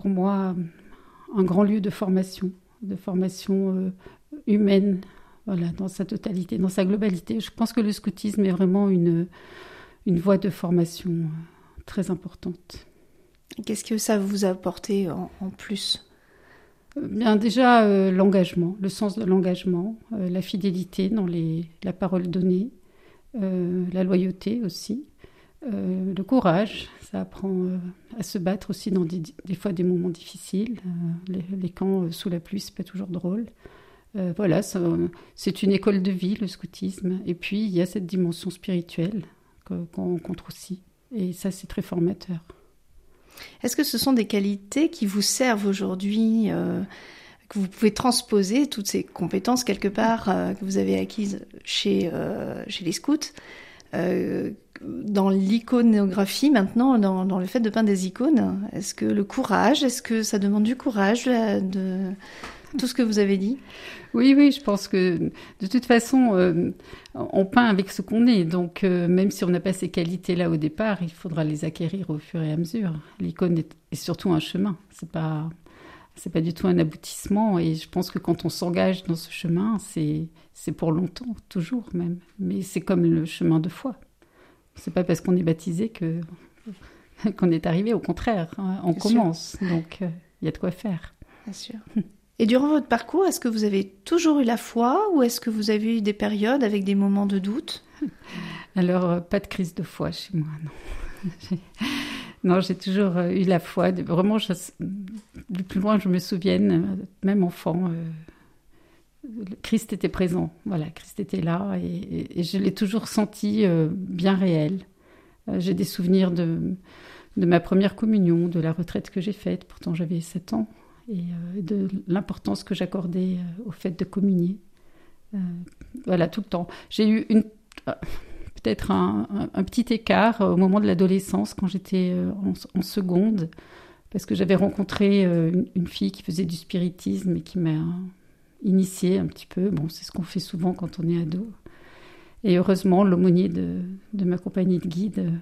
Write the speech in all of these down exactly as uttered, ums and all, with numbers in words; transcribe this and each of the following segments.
Pour moi, un grand lieu de formation, de formation euh, humaine, voilà, dans sa totalité, dans sa globalité. Je pense que le scoutisme est vraiment une, une voie de formation euh, très importante. Qu'est-ce que ça vous a apporté en, en plus ? Bien, déjà, euh, l'engagement, le sens de l'engagement, euh, la fidélité dans les, la parole donnée, euh, la loyauté aussi, euh, le courage. Ça apprend euh, à se battre aussi dans des, des fois des moments difficiles. Euh, les, les camps euh, sous la pluie, c'est pas toujours drôle. Euh, voilà, ça, c'est une école de vie, le scoutisme. Et puis, il y a cette dimension spirituelle que, qu'on rencontre aussi. Et ça, c'est très formateur. Est-ce que ce sont des qualités qui vous servent aujourd'hui, euh, que vous pouvez transposer, toutes ces compétences quelque part euh, que vous avez acquises chez, euh, chez les scouts, euh, dans l'iconographie maintenant, dans, dans le fait de peindre des icônes? Est-ce que le courage, est-ce que ça demande du courage de, de tout ce que vous avez dit? Oui, oui, je pense que de toute façon, euh, on peint avec ce qu'on est. Donc, euh, même si on n'a pas ces qualités-là au départ, il faudra les acquérir au fur et à mesure. L'icône est, est surtout un chemin. C'est pas, c'est pas du tout un aboutissement. Et je pense que quand on s'engage dans ce chemin, c'est, c'est pour longtemps, toujours même. Mais c'est comme le chemin de foi. C'est pas parce qu'on est baptisé que, qu'on est arrivé. Au contraire, hein, on Bien commence. Sûr. Donc, il euh, y a de quoi faire. Bien sûr. Et durant votre parcours, est-ce que vous avez toujours eu la foi ou est-ce que vous avez eu des périodes avec des moments de doute? Alors, euh, pas de crise de foi chez moi, non. j'ai... Non, j'ai toujours euh, eu la foi. Vraiment, je... du plus loin je me souvienne, même enfant, euh... Christ était présent. Voilà, Christ était là et, et, et je l'ai toujours senti euh, bien réel. Euh, j'ai des souvenirs de, de ma première communion, de la retraite que j'ai faite. Pourtant, j'avais sept ans. Et euh, de l'importance que j'accordais euh, au fait de communier. Euh, voilà, tout le temps. J'ai eu une, euh, peut-être un, un, un petit écart au moment de l'adolescence, quand j'étais euh, en, en seconde, parce que j'avais rencontré euh, une, une fille qui faisait du spiritisme et qui m'a initiée un petit peu. Bon, c'est ce qu'on fait souvent quand on est ado. Et heureusement, l'aumônier de, de ma compagnie de guide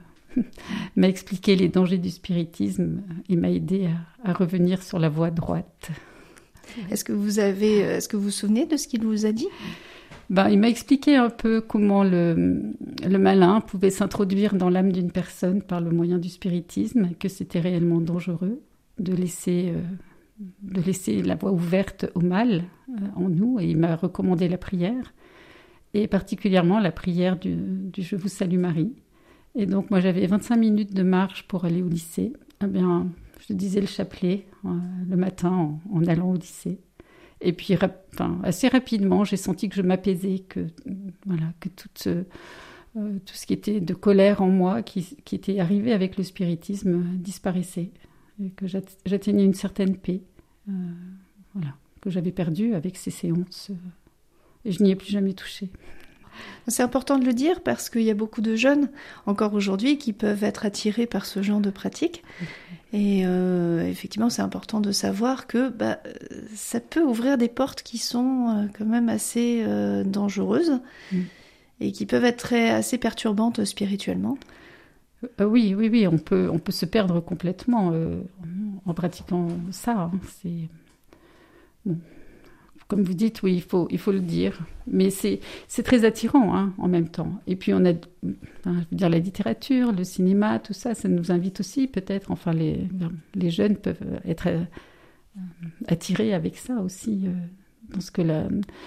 m'a expliqué les dangers du spiritisme et m'a aidé à, à revenir sur la voie droite. Est-ce que vous avez, est-ce que vous vous souvenez de ce qu'il vous a dit? Ben, il m'a expliqué un peu comment le, le malin pouvait s'introduire dans l'âme d'une personne par le moyen du spiritisme, que c'était réellement dangereux de laisser, euh, de laisser la voie ouverte au mal euh, en nous. Et il m'a recommandé la prière, et particulièrement la prière du, du « Je vous salue Marie ». Et donc, moi, j'avais vingt-cinq minutes de marche pour aller au lycée. Eh bien, je disais le chapelet euh, le matin en, en allant au lycée. Et puis, rap- enfin, assez rapidement, j'ai senti que je m'apaisais, que, voilà, que tout, euh, tout ce qui était de colère en moi, qui, qui était arrivé avec le spiritisme, euh, disparaissait. Et que j'atte- j'atteignais une certaine paix, euh, voilà, que j'avais perdue avec ces séances. Euh, et je n'y ai plus jamais touché. C'est important de le dire parce qu'il y a beaucoup de jeunes, encore aujourd'hui, qui peuvent être attirés par ce genre de pratique. Et euh, effectivement, c'est important de savoir que bah, ça peut ouvrir des portes qui sont euh, quand même assez euh, dangereuses mmh. et qui peuvent être très, assez perturbantes spirituellement. Euh, oui, oui, oui, on peut, on peut se perdre complètement euh, en pratiquant ça. Hein. C'est... Bon. Comme vous dites, oui, il faut, il faut le dire. Mais c'est, c'est très attirant hein, en même temps. Et puis, on a, enfin, je veux dire, la littérature, le cinéma, tout ça, ça nous invite aussi peut-être. Enfin, les, les jeunes peuvent être euh, attirés avec ça aussi, euh, dans ce que la,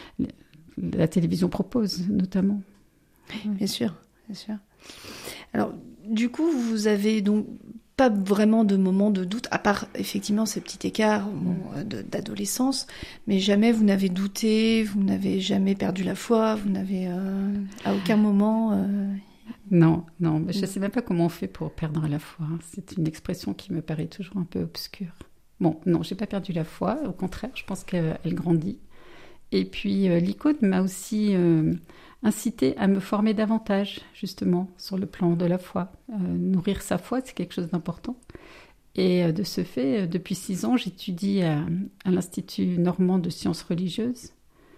la télévision propose, notamment. Bien sûr, bien sûr. Alors, du coup, vous avez donc pas vraiment de moments de doute, à part effectivement ces petits écarts bon, de, d'adolescence, mais jamais vous n'avez douté, vous n'avez jamais perdu la foi, vous n'avez euh, à aucun moment... Euh... Non, non, mais je ne sais même pas comment on fait pour perdre la foi. C'est une expression qui me paraît toujours un peu obscure. Bon, non, je n'ai pas perdu la foi, au contraire, je pense qu'elle grandit. Et puis, euh, l'icône m'a aussi... Euh, inciter à me former davantage, justement, sur le plan de la foi. Euh, nourrir sa foi, c'est quelque chose d'important. Et euh, de ce fait, euh, depuis six ans, j'étudié à, à l'Institut normand de sciences religieuses,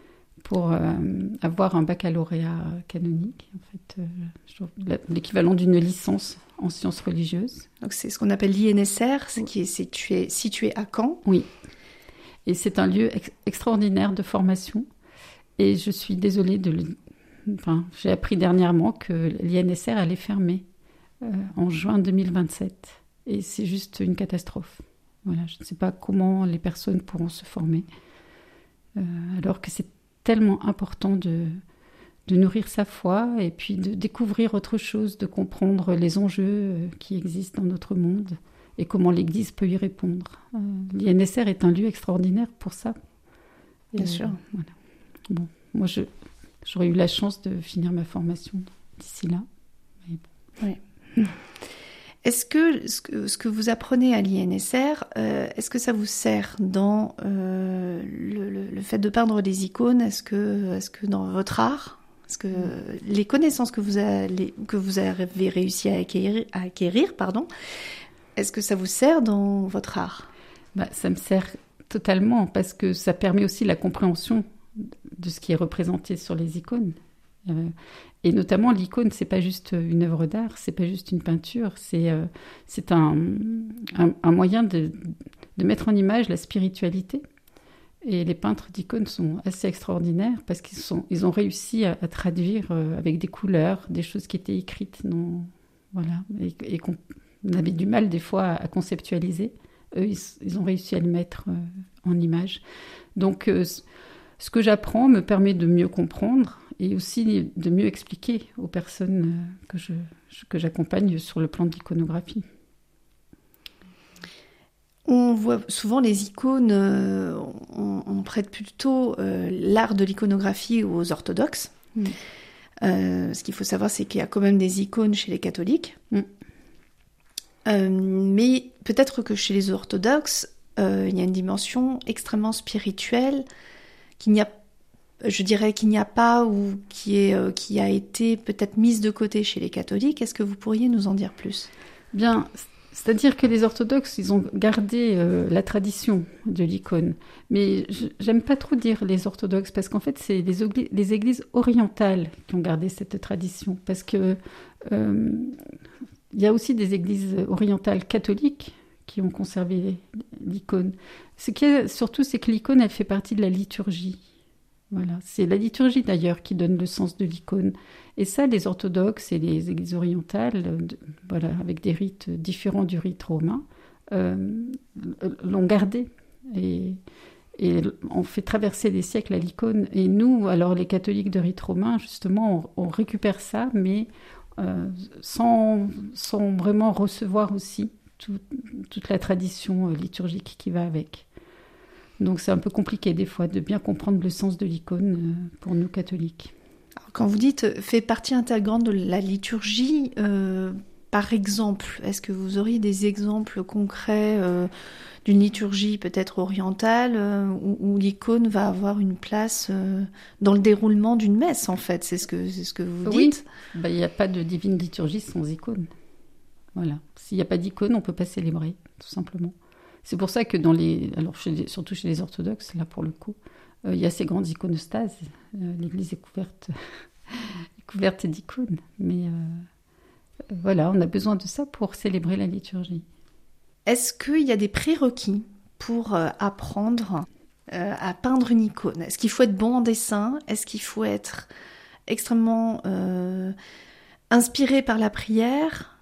pour euh, avoir un baccalauréat canonique, en fait, euh, je trouve l'équivalent d'une licence en sciences religieuses. Donc c'est ce qu'on appelle l'I N S R, oui. Qui est situé, situé à Caen. Oui, et c'est un lieu ex- extraordinaire de formation. Et je suis désolée de le... Enfin, j'ai appris dernièrement que l'I N S R allait fermer euh, en juin deux mille vingt-sept. Et c'est juste une catastrophe. Voilà, je ne sais pas comment les personnes pourront se former. Euh, alors que c'est tellement important de, de nourrir sa foi et puis de découvrir autre chose, de comprendre les enjeux qui existent dans notre monde et comment l'Église peut y répondre. Euh, L'I N S R est un lieu extraordinaire pour ça. Et Bien sûr. Euh, voilà. Bon, moi, je, j'aurais eu la chance de finir ma formation d'ici là. Mais bon. Oui. Est-ce que ce, que ce que vous apprenez à l'I N S R, euh, est-ce que ça vous sert dans euh, le, le, le fait de peindre des icônes? Est-ce que, est-ce que dans votre art, est-ce que les connaissances que vous avez, que vous avez réussi à acquérir, à acquérir pardon, est-ce que ça vous sert dans votre art? Bah, ça me sert totalement parce que ça permet aussi la compréhension de ce qui est représenté sur les icônes. Euh, et notamment, l'icône, c'est pas juste une œuvre d'art, c'est pas juste une peinture, c'est, euh, c'est un, un, un moyen de, de mettre en image la spiritualité. Et les peintres d'icônes sont assez extraordinaires parce qu'ils sont, ils ont réussi à, à traduire euh, avec des couleurs, des choses qui étaient écrites, non, voilà, et, et qu'on avait du mal des fois à, à conceptualiser. Eux, ils, ils ont réussi à le mettre euh, en image. Donc, euh, ce que j'apprends me permet de mieux comprendre et aussi de mieux expliquer aux personnes que, je, que j'accompagne sur le plan de l'iconographie. On voit souvent les icônes, euh, on, on prête plutôt euh, l'art de l'iconographie aux orthodoxes. Mm. Euh, ce qu'il faut savoir, c'est qu'il y a quand même des icônes chez les catholiques. Mm. Euh, mais peut-être que chez les orthodoxes, euh, il y a une dimension extrêmement spirituelle qu'il n'y a je dirais qu'il n'y a pas ou qui, est, euh, qui a été peut-être mise de côté chez les catholiques. Est-ce que vous pourriez nous en dire plus? Bien, c'est-à-dire que les orthodoxes, ils ont gardé euh, la tradition de l'icône. Mais je, j'aime pas trop dire les orthodoxes, parce qu'en fait, c'est les, ogli- les églises orientales qui ont gardé cette tradition. Parce que euh, il y a aussi des églises orientales catholiques qui ont conservé l'icône. Ce qui est surtout, c'est que l'icône, elle fait partie de la liturgie. Voilà. C'est la liturgie d'ailleurs qui donne le sens de l'icône. Et ça, les orthodoxes et les églises orientales, de, voilà, avec des rites différents du rite romain, euh, l'ont gardé. Et, et on fait traverser les siècles à l'icône. Et nous, alors les catholiques de rite romain, justement, on, on récupère ça, mais euh, sans, sans vraiment recevoir aussi tout, toute la tradition liturgique qui va avec. Donc c'est un peu compliqué des fois de bien comprendre le sens de l'icône pour nous catholiques. Alors, quand vous dites fait partie intégrante de la liturgie, euh, par exemple, est-ce que vous auriez des exemples concrets euh, d'une liturgie peut-être orientale euh, où, où l'icône va avoir une place euh, dans le déroulement d'une messe en fait? C'est ce que, c'est ce que vous dites? Oui, bah, il n'y a pas de divine liturgie sans icône. Voilà. S'il n'y a pas d'icône, on ne peut pas célébrer, tout simplement. C'est pour ça que dans les, alors chez les, surtout chez les orthodoxes, là pour le coup, euh, il y a ces grandes iconostases. Euh, l'église est couverte, est couverte d'icônes. Mais euh, voilà, on a besoin de ça pour célébrer la liturgie. Est-ce qu'il y a des prérequis pour euh, apprendre euh, à peindre une icône? Est-ce qu'il faut être bon en dessin? Est-ce qu'il faut être extrêmement euh, inspiré par la prière?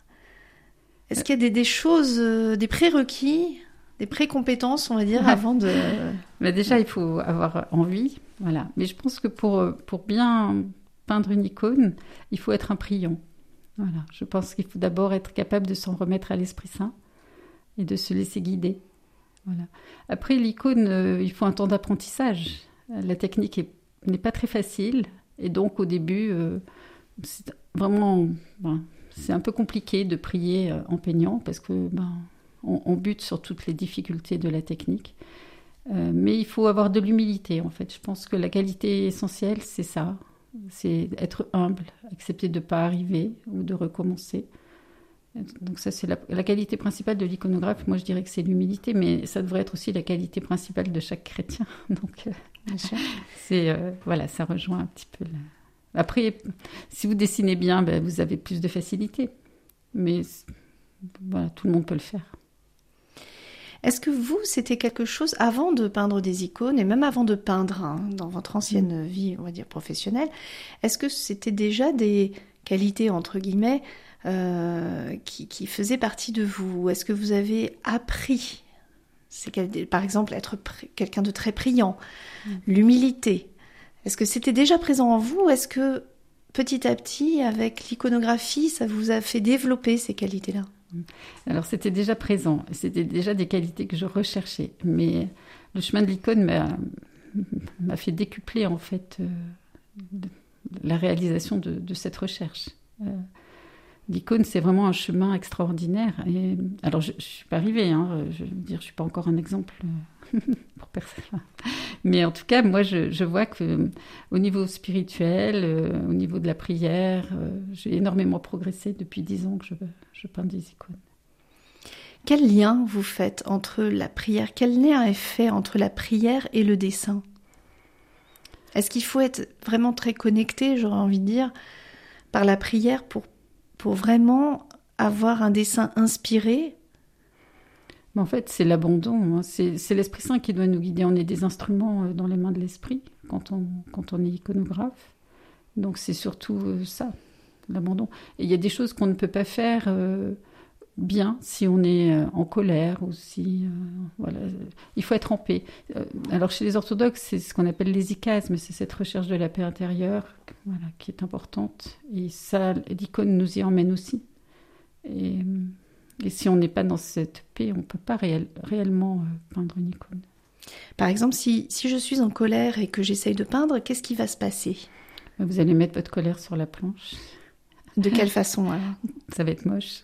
Est-ce qu'il y a des, des choses, euh, des prérequis, des pré-compétences, on va dire, avant de... Mais déjà, il faut avoir envie, voilà. Mais je pense que pour, pour bien peindre une icône, il faut être un priant. Voilà. Je pense qu'il faut d'abord être capable de s'en remettre à l'Esprit Saint et de se laisser guider. Voilà. Après, l'icône, euh, il faut un temps d'apprentissage. La technique est, n'est pas très facile. Et donc, au début, euh, c'est vraiment... Ben, c'est un peu compliqué de prier en peignant parce que... Ben, On, on bute sur toutes les difficultés de la technique. Euh, mais il faut avoir de l'humilité, en fait. Je pense que la qualité essentielle, c'est ça. C'est être humble, accepter de ne pas arriver ou de recommencer. Donc ça, c'est la, la qualité principale de l'iconographe. Moi, je dirais que c'est l'humilité, mais ça devrait être aussi la qualité principale de chaque chrétien. Donc, euh, c'est, euh, voilà, ça rejoint un petit peu. La... Après, si vous dessinez bien, ben, vous avez plus de facilité. Mais voilà, tout le monde peut le faire. Est-ce que vous, c'était quelque chose, avant de peindre des icônes, et même avant de peindre, hein, dans votre ancienne vie, on va dire, professionnelle, est-ce que c'était déjà des qualités, entre guillemets, Euh, qui, qui faisait partie de vous? Est-ce que vous avez appris, c'est par exemple être pr- quelqu'un de très priant, mmh. l'humilité, est-ce que c'était déjà présent en vous? Est-ce que petit à petit, avec l'iconographie, ça vous a fait développer ces qualités-là? Alors c'était déjà présent, c'était déjà des qualités que je recherchais, mais le chemin de l'icône m'a, m'a fait décupler en fait euh, de, la réalisation de, de cette recherche. Euh, L'icône, c'est vraiment un chemin extraordinaire. Et, alors, je ne suis pas arrivée, hein, je veux dire, je ne suis pas encore un exemple pour personne. Mais en tout cas, moi, je, je vois qu'au niveau spirituel, euh, au niveau de la prière, euh, j'ai énormément progressé depuis dix ans que je, je peins des icônes. Quel lien vous faites entre la prière? Quel lien est fait entre la prière et le dessin? Est-ce qu'il faut être vraiment très connecté, j'aurais envie de dire, par la prière pour pour vraiment avoir un dessin inspiré? En fait, c'est l'abandon. Hein. C'est, c'est l'Esprit Saint qui doit nous guider. On est des instruments dans les mains de l'Esprit quand on, quand on est iconographe. Donc c'est surtout ça, l'abandon. Et il y a des choses qu'on ne peut pas faire euh, bien si on est en colère ou si... Euh, voilà. Il faut être en paix. Euh, alors chez les orthodoxes, c'est ce qu'on appelle l'hésychasme, c'est cette recherche de la paix intérieure, voilà, qui est importante. Et ça, l'icône nous y emmène aussi. Et, et si on n'est pas dans cette paix, on ne peut pas réel, réellement euh, peindre une icône. Par exemple, si, si je suis en colère et que j'essaye de peindre, qu'est-ce qui va se passer? Vous allez mettre votre colère sur la planche. De quelle façon alors? Ça va être moche.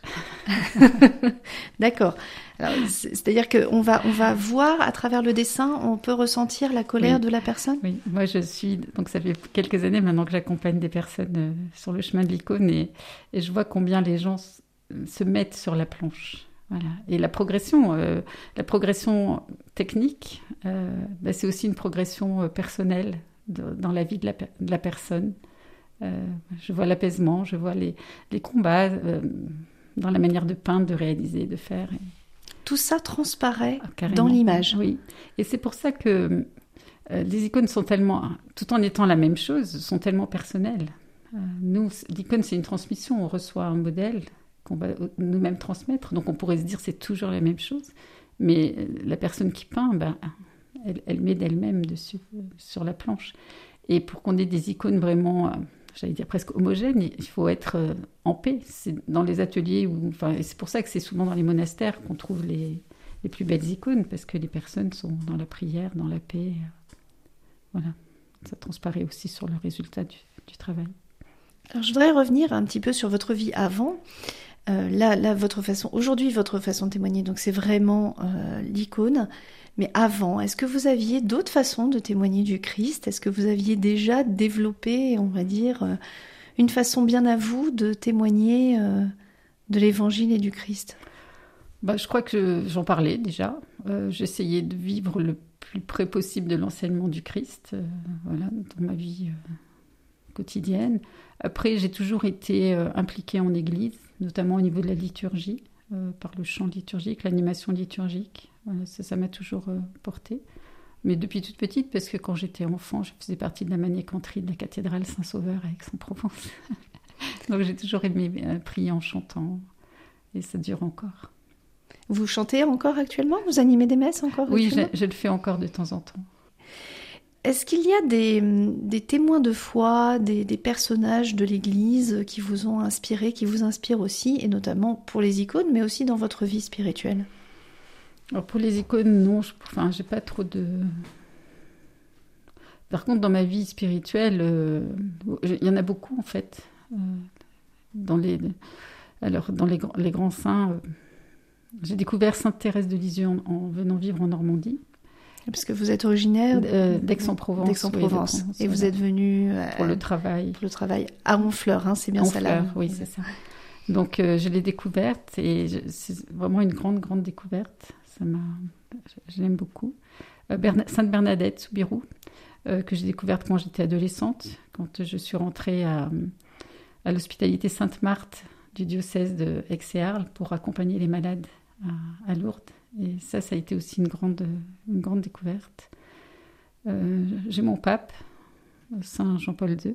D'accord. Alors, c'est-à-dire qu'on va, on va voir à travers le dessin, on peut ressentir la colère oui. de la personne? Oui, moi je suis, donc ça fait quelques années maintenant que j'accompagne des personnes euh, sur le chemin de l'icône et, et je vois combien les gens s- se mettent sur la planche. Voilà. Et la progression, euh, la progression technique, euh, bah, c'est aussi une progression euh, personnelle de, dans la vie de la, de la personne. Euh, je vois l'apaisement, je vois les, les combats euh, dans la manière de peindre, de réaliser, de faire. Et... Tout ça transparaît ah, dans l'image. Oui, et c'est pour ça que euh, les icônes sont tellement, tout en étant la même chose, sont tellement personnelles. Euh, nous, l'icône, c'est une transmission, on reçoit un modèle qu'on va nous-mêmes transmettre, donc on pourrait se dire c'est toujours la même chose, mais la personne qui peint, ben, elle, elle met d'elle-même dessus, sur la planche. Et pour qu'on ait des icônes vraiment... j'allais dire presque homogène, il faut être en paix. C'est dans les ateliers, où, enfin, et c'est pour ça que c'est souvent dans les monastères qu'on trouve les, les plus belles icônes, parce que les personnes sont dans la prière, dans la paix. Voilà, ça transparaît aussi sur le résultat du, du travail. Alors, je voudrais revenir un petit peu sur votre vie avant. Euh, là, là, votre façon, aujourd'hui, votre façon de témoigner, donc c'est vraiment euh, l'icône. Mais avant, est-ce que vous aviez d'autres façons de témoigner du Christ? Est-ce que vous aviez déjà développé, on va dire, une façon bien à vous de témoigner euh, de l'Évangile et du Christ? Bah, je crois que je, j'en parlais déjà. Euh, j'essayais de vivre le plus près possible de l'enseignement du Christ, euh, voilà, dans ma vie euh, quotidienne. Après, j'ai toujours été euh, impliquée en Église, notamment au niveau de la liturgie, euh, par le chant liturgique, l'animation liturgique. Voilà, ça, ça m'a toujours euh, portée. Mais depuis toute petite, parce que quand j'étais enfant, je faisais partie de la maniécanterie de la cathédrale Saint-Sauveur à Aix-en-Provence. Donc j'ai toujours aimé euh, prier en chantant, et ça dure encore. Vous chantez encore actuellement? Vous animez des messes encore Oui, actuellement? je, je le fais encore de temps en temps. Est-ce qu'il y a des, des témoins de foi, des, des personnages de l'Église qui vous ont inspiré, qui vous inspirent aussi, et notamment pour les icônes, mais aussi dans votre vie spirituelle? Alors pour les icônes, non, je, enfin, j'ai pas trop de... Par contre, dans ma vie spirituelle, euh, il y en a beaucoup en fait. Euh, dans les, alors, dans les, les grands saints, euh, j'ai découvert Sainte Thérèse de Lisieux en, en venant vivre en Normandie. Parce que vous êtes originaire euh, d'Aix-en-Provence. d'Aix-en-Provence. Oui, et voilà. Vous êtes venu... Euh, pour le travail. Pour le travail à Honfleur, hein, c'est bien Honfleur, ça là. oui, c'est ça. Donc, euh, je l'ai découverte et je, c'est vraiment une grande, grande découverte. Ça m'a, je, je l'aime beaucoup. Euh, Berna- Sainte Bernadette, Soubirous, euh, que j'ai découverte quand j'étais adolescente, quand je suis rentrée à, à l'hospitalité Sainte-Marthe du diocèse de Aix et Arles pour accompagner les malades à, à Lourdes. Et ça, ça a été aussi une grande, une grande découverte. Euh, j'ai mon pape, Saint Jean-Paul deux.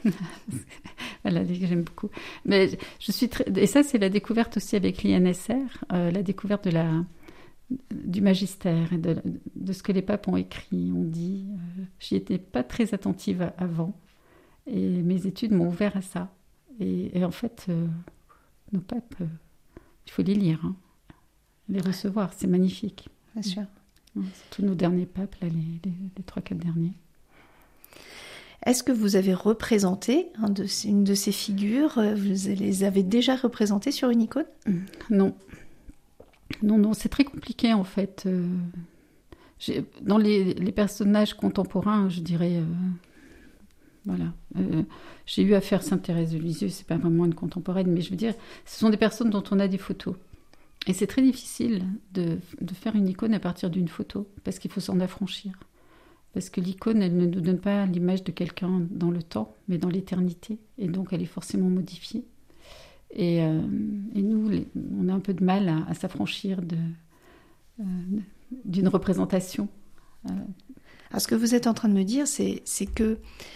Voilà, que j'aime beaucoup. Mais je suis très... Et ça, c'est la découverte aussi avec l'I N S R, euh, la découverte de la... du magistère et de, de ce que les papes ont écrit, ont dit. Euh, j'y étais pas très attentive avant. Et mes études m'ont ouvert à ça. Et, et en fait, euh, nos papes, euh, il faut les lire, hein, les recevoir, c'est magnifique. Bien sûr. Tous nos derniers papes, là, les, les, les trois, quatre derniers. Est-ce que vous avez représenté un de, une de ces figures? Vous les avez déjà représentées sur une icône? Non. Non, non, c'est très compliqué en fait. Euh, j'ai, dans les, les personnages contemporains, je dirais... Euh, voilà. Euh, j'ai eu affaire à Sainte-Thérèse de Lisieux, c'est pas vraiment une contemporaine, mais je veux dire, ce sont des personnes dont on a des photos. Et c'est très difficile de, de faire une icône à partir d'une photo, parce qu'il faut s'en affranchir. Parce que l'icône, elle ne nous donne pas l'image de quelqu'un dans le temps, mais dans l'éternité. Et donc, elle est forcément modifiée. Et, euh, et nous, les, on a un peu de mal à, à s'affranchir de, euh, d'une représentation. Euh. Alors, ce que vous êtes en train de me dire, c'est, c'est que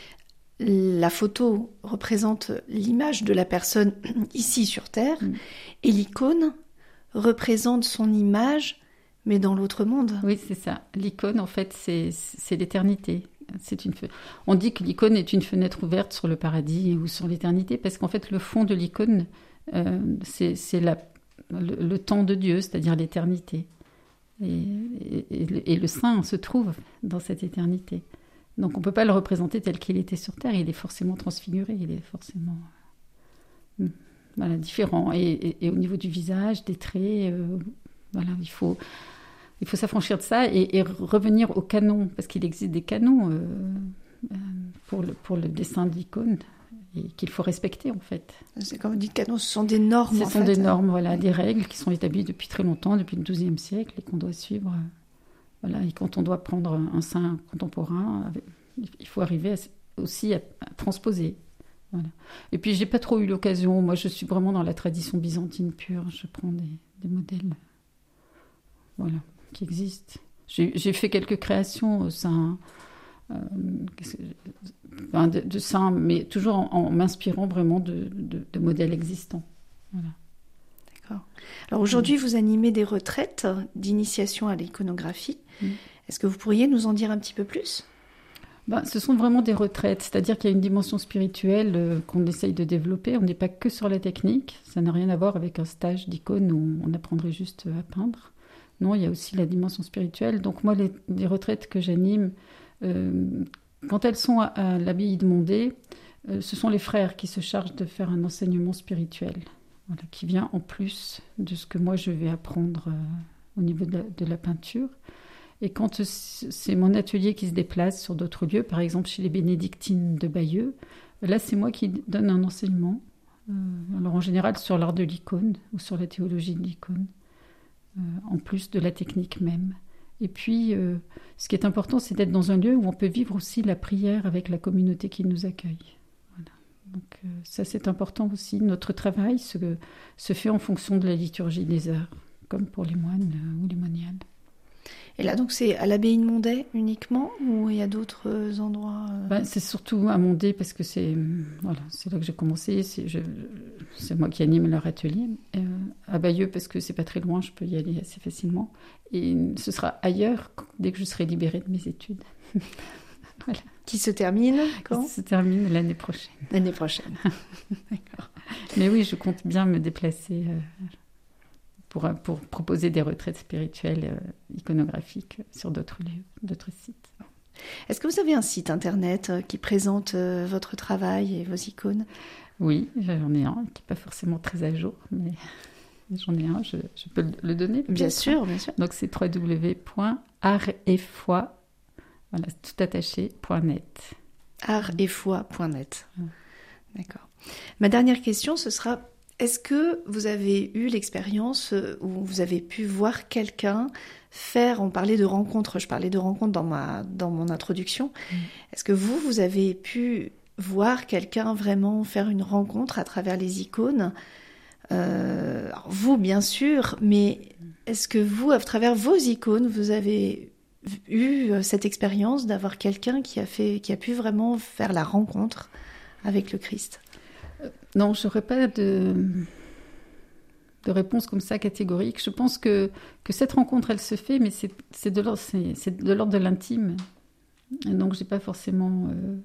la photo représente l'image de la personne ici sur Terre, mmh. et l'icône représente son image, mais dans l'autre monde. Oui, c'est ça. L'icône, en fait, c'est, c'est l'éternité. C'est une fe... On dit que l'icône est une fenêtre ouverte sur le paradis ou sur l'éternité, parce qu'en fait, le fond de l'icône, euh, c'est, c'est la... le, le temps de Dieu, c'est-à-dire l'éternité. Et, et, et le saint se trouve dans cette éternité. Donc on ne peut pas le représenter tel qu'il était sur Terre, il est forcément transfiguré, il est forcément euh, voilà, différent. Et, et, et au niveau du visage, des traits, euh, voilà, il faut, il faut s'affranchir de ça et, et revenir au canon, parce qu'il existe des canons euh, euh, pour, le, pour le dessin de l'icône, et qu'il faut respecter en fait. C'est comme on dit, canons, ce sont des normes. Ce en sont fait. des normes, voilà, des règles qui sont établies depuis très longtemps, depuis le douzième siècle, et qu'on doit suivre. Euh, Voilà, et quand on doit prendre un saint contemporain, il faut arriver à, aussi à, à transposer. Voilà. Et puis, j'ai pas trop eu l'occasion. Moi, je suis vraiment dans la tradition byzantine pure. Je prends des, des modèles, voilà, qui existent. J'ai, j'ai fait quelques créations saints, euh, enfin, de, de saints, mais toujours en, en m'inspirant vraiment de, de, de modèles existants. Voilà. D'accord. Alors aujourd'hui, vous animez des retraites d'initiation à l'iconographie. Mmh. Est-ce que vous pourriez nous en dire un petit peu plus ? Ben, ce sont vraiment des retraites, c'est-à-dire qu'il y a une dimension spirituelle euh, qu'on essaye de développer. On n'est pas que sur la technique, ça n'a rien à voir avec un stage d'icône où on apprendrait juste à peindre. Non, il y a aussi la dimension spirituelle. Donc moi, les, les retraites que j'anime, euh, quand elles sont à, à l'abbaye de Mondé, euh, ce sont les frères qui se chargent de faire un enseignement spirituel. Voilà, qui vient en plus de ce que moi je vais apprendre euh, au niveau de la, de la peinture. Et quand c'est mon atelier qui se déplace sur d'autres lieux, par exemple chez les bénédictines de Bayeux, là c'est moi qui donne un enseignement, euh, alors en général sur l'art de l'icône ou sur la théologie de l'icône, euh, en plus de la technique même. Et puis euh, ce qui est important, c'est d'être dans un lieu où on peut vivre aussi la prière avec la communauté qui nous accueille. Donc euh, ça c'est important aussi. Notre travail se, se fait en fonction de la liturgie des heures, comme pour les moines euh, ou les moniales. Et là donc c'est à l'abbaye de Mondé uniquement ou il y a d'autres endroits euh... ben, c'est surtout à Mondé parce que c'est, voilà, c'est là que j'ai commencé. C'est, je, c'est moi qui anime leur atelier. Euh, à Bayeux parce que c'est pas très loin, je peux y aller assez facilement. Et ce sera ailleurs dès que je serai libérée de mes études. Voilà. Qui se termine quand ? Qui se termine l'année prochaine. L'année prochaine. D'accord. Mais oui, je compte bien me déplacer euh, pour, pour proposer des retraites spirituelles euh, iconographiques sur d'autres lieux, d'autres sites. Est-ce que vous avez un site internet qui présente euh, votre travail et vos icônes ? Oui, j'en ai un qui n'est pas forcément très à jour, mais j'en ai un, je, je peux le donner peut-être. Bien sûr, bien sûr. Donc c'est w w w point art et foi, voilà, tout attaché, point net. art et foi point net. Mmh. D'accord. Ma dernière question, ce sera, Est-ce que vous avez eu l'expérience où vous avez pu voir quelqu'un faire, on parlait de rencontres, je parlais de rencontres dans, ma, dans mon introduction, mmh. Est-ce que vous, vous avez pu voir quelqu'un vraiment faire une rencontre à travers les icônes ? euh, alors vous, bien sûr, mais est-ce que vous, à travers vos icônes, vous avez eu cette expérience d'avoir quelqu'un qui a, fait, qui a pu vraiment faire la rencontre avec le Christ ? Non, je n'aurais pas de, de réponse comme ça catégorique. Je pense que, que cette rencontre, elle se fait, mais c'est, c'est, de, l'ordre, c'est, c'est de l'ordre de l'intime. Et donc, je n'ai pas forcément euh,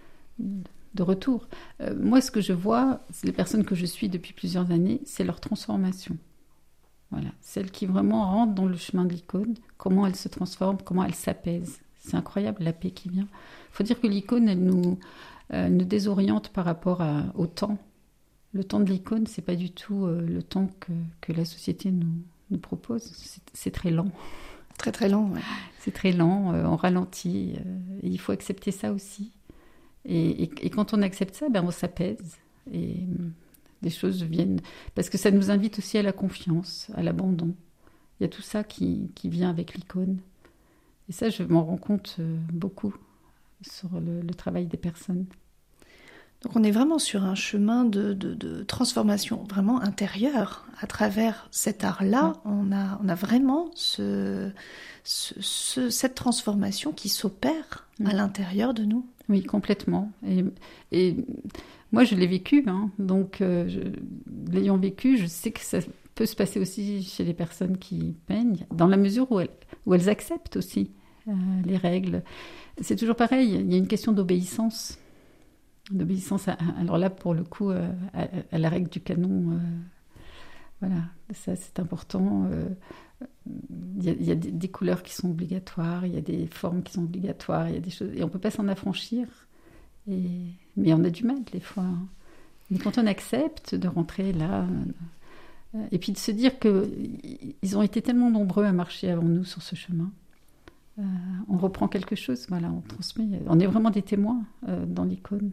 de retour. Euh, moi, ce que je vois, c'est les personnes que je suis depuis plusieurs années, c'est leur transformation. Voilà. Celles qui vraiment rentrent dans le chemin de l'icône, comment elles se transforment, comment elles s'apaisent. C'est incroyable, la paix qui vient. Il faut dire que l'icône, elle nous... Euh, nous désoriente par rapport à, au temps. Le temps de l'icône, c'est pas du tout euh, le temps que, que la société nous, nous propose. C'est, c'est très lent. Très très lent, ouais. C'est très lent, euh, on ralentit. Euh, et il faut accepter ça aussi. Et, et, et quand on accepte ça, ben on s'apaise. Et euh, les choses viennent... Parce que ça nous invite aussi à la confiance, à l'abandon. Il y a tout ça qui, qui vient avec l'icône. Et ça, je m'en rends compte euh, beaucoup sur le, le travail des personnes. Donc on est vraiment sur un chemin de, de, de transformation vraiment intérieure. À travers cet art-là, ouais. on, a, on a vraiment ce, ce, ce, cette transformation qui s'opère ouais. à l'intérieur de nous. Oui, complètement. Et, et moi, je l'ai vécu. Hein, donc, euh, je, l'ayant vécu, je sais que ça peut se passer aussi chez les personnes qui peignent, dans la mesure où elles, où elles acceptent aussi euh, les règles. C'est toujours pareil, il y a une question d'obéissance. D'obéissance, à, alors là, pour le coup, à, à, à la règle du canon. Euh, voilà, ça c'est important. Euh, il y a, il y a des, des couleurs qui sont obligatoires, il y a des formes qui sont obligatoires, il y a des choses, et on ne peut pas s'en affranchir. Et, mais on a du mal, des fois. Hein. Mais quand on accepte de rentrer là, euh, et puis de se dire qu'ils ont été tellement nombreux à marcher avant nous sur ce chemin, Euh, on reprend quelque chose, voilà, on transmet. On est vraiment des témoins euh, dans l'icône.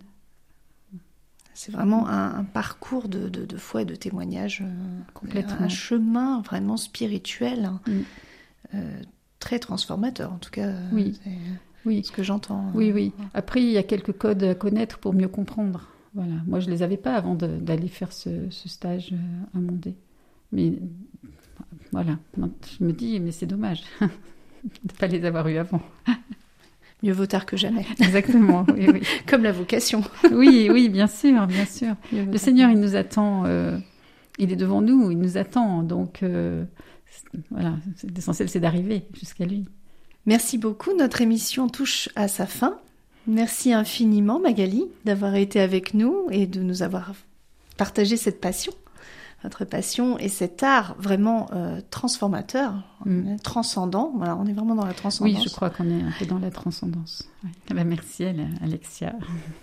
C'est vraiment un, un parcours de, de, de foi et de témoignage, euh, complètement. Un chemin vraiment spirituel, mm. euh, très transformateur en tout cas. Oui, c'est oui. ce que j'entends. Oui, oui. Après, il y a quelques codes à connaître pour mieux comprendre. Voilà. Moi, je les avais pas avant de, d'aller faire ce, ce stage à Mondé. Mais voilà, je me dis, mais c'est dommage. de ne pas les avoir eus avant. Mieux vaut tard que jamais. Exactement, oui, oui. Comme la vocation. oui, oui, bien sûr, bien sûr. Le Seigneur, il nous attend, euh, il est devant nous, il nous attend. Donc, euh, voilà, l'essentiel, c'est d'arriver jusqu'à lui. Merci beaucoup. Notre émission touche à sa fin. Merci infiniment, Magali, d'avoir été avec nous et de nous avoir partagé cette passion. Votre passion et cet art vraiment euh, transformateur, mm. transcendant. Voilà, on est vraiment dans la transcendance. Oui, je crois qu'on est un peu dans la transcendance. Oui. Ah ben merci, Alexia.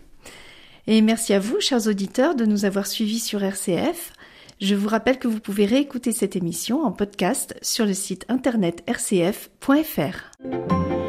Et merci à vous, chers auditeurs, de nous avoir suivis sur R C F. Je vous rappelle que vous pouvez réécouter cette émission en podcast sur le site internet r c f point f r.